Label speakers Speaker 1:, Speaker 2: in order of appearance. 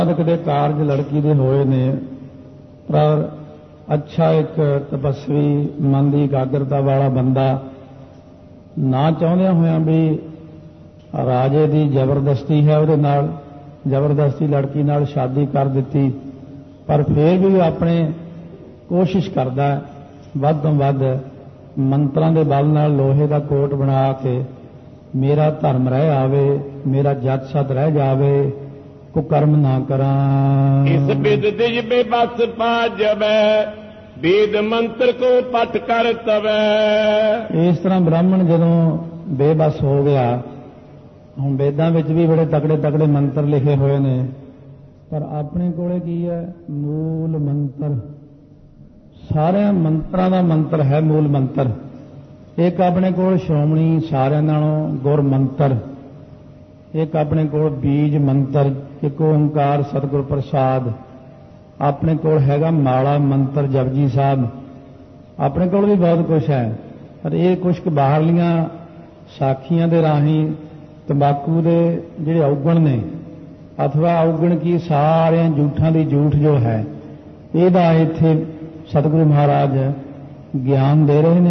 Speaker 1: ਦੇ ਕਾਰਜ ਲੜਕੀ ਦੇ ਹੋਏ ਨੇ, ਪਰ ਅੱਛਾ ਇੱਕ ਤਪਸਵੀ ਮਨ ਦੀ ਇਕਾਗਰਤਾ ਵਾਲਾ ਬੰਦਾ ਨਾ ਚਾਹੁੰਦਿਆਂ ਹੋਇਆਂ ਵੀ ਰਾਜੇ ਦੀ ਜ਼ਬਰਦਸਤੀ ਹੈ, ਉਹਦੇ ਨਾਲ ਜ਼ਬਰਦਸਤੀ ਲੜਕੀ ਨਾਲ ਸ਼ਾਦੀ ਕਰ ਦਿੱਤੀ, ਪਰ ਫਿਰ ਵੀ ਆਪਣੇ ਕੋਸ਼ਿਸ਼ ਕਰਦਾ ਵੱਧ ਤੋਂ ਵੱਧ ਮੰਤਰਾਂ ਦੇ ਬਲ ਨਾਲ ਲੋਹੇ ਦਾ ਕੋਟ ਬਣਾ ਕੇ ਮੇਰਾ ਧਰਮ ਰਹਿ ਆਵੇ, ਮੇਰਾ ਜੱਜ ਸਤ ਰਹਿ ਜਾਵੇ, ਕੁਕਰਮ ਨਾ ਕਰਾਂ।
Speaker 2: ਇਸ ਬਿਦ ਦਿਜ ਬੇਬਸ ਪਾ ਜਵੈ, ਵੇਦ ਮੰਤਰ ਕੋ ਪਟ ਕਰ ਤਵੈ।
Speaker 1: ਇਸ ਤਰ੍ਹਾਂ ਬ੍ਰਾਹਮਣ ਜਦੋਂ ਬੇਬਸ ਹੋ ਗਿਆ, ਹੁਣ ਵੇਦਾਂ ਵਿੱਚ ਵੀ ਬੜੇ ਤਕੜੇ ਤਕੜੇ ਮੰਤਰ ਲਿਖੇ ਹੋਏ ਨੇ, ਪਰ ਆਪਣੇ ਕੋਲੇ ਕੀ ਹੈ? ਮੂਲ ਮੰਤਰ। ਸਾਰਿਆਂ ਮੰਤਰਾਂ ਦਾ ਮੰਤਰ ਹੈ ਮੂਲ ਮੰਤਰ। ਇੱਕ ਆਪਣੇ ਕੋਲ ਸ਼੍ਰੋਮਣੀ ਸਾਰਿਆਂ ਨਾਲੋਂ ਗੁਰ ਮੰਤਰ, ਇੱਕ ਆਪਣੇ ਕੋਲ ਬੀਜ ਮੰਤਰ, ਇੱਕ ਓਂਕਾਰ ਸਤਿਗੁਰ ਪ੍ਰਸਾਦ, ਆਪਣੇ ਕੋਲ ਹੈਗਾ ਮਾਲਾ ਮੰਤਰ ਜਪਜੀ ਸਾਹਿਬ, ਆਪਣੇ ਕੋਲ ਵੀ ਬਹੁਤ ਕੁਝ ਹੈ। ਪਰ ਇਹ ਕੁਝ ਬਾਹਰਲੀਆਂ ਸਾਖੀਆਂ ਦੇ ਰਾਹੀਂ ਤੰਬਾਕੂ ਦੇ ਜਿਹੜੇ ਔਗਣ ਨੇ, ਅਥਵਾ ਔਗਣ ਕੀ ਸਾਰਿਆਂ ਝੂਠਾਂ ਦੀ ਝੂਠ ਜੋ ਹੈ, ਇਹਦਾ ਇੱਥੇ ਸਤਿਗੁਰੂ ਮਹਾਰਾਜ ਗਿਆਨ ਦੇ ਰਹੇ ਨੇ।